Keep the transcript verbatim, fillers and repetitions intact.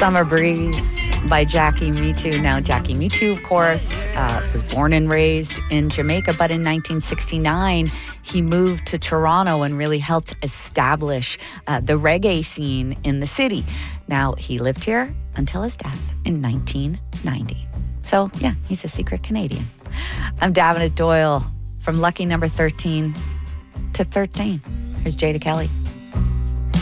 Summer Breeze by Jackie Mittoo. Now, Jackie Mittoo, of course, uh, was born and raised in Jamaica, but in nineteen sixty-nine, he moved to Toronto and really helped establish uh, the reggae scene in the city. Now, he lived here until his death in nineteen ninety. So, yeah, he's a secret Canadian. I'm Davenant Doyle from lucky number thirteen to thirteen. Here's Jada Kelly.